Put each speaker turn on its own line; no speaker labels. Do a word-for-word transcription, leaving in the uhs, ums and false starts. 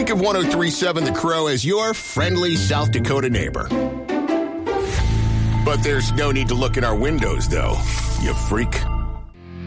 Think of one oh three point seven The Crow as your friendly South Dakota neighbor. But there's no need to look in our windows, though, you freak.